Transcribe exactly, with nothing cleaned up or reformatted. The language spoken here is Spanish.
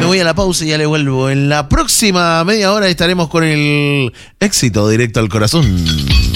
voy a la pausa y ya le vuelvo. En la próxima media hora estaremos con el éxito directo al corazón.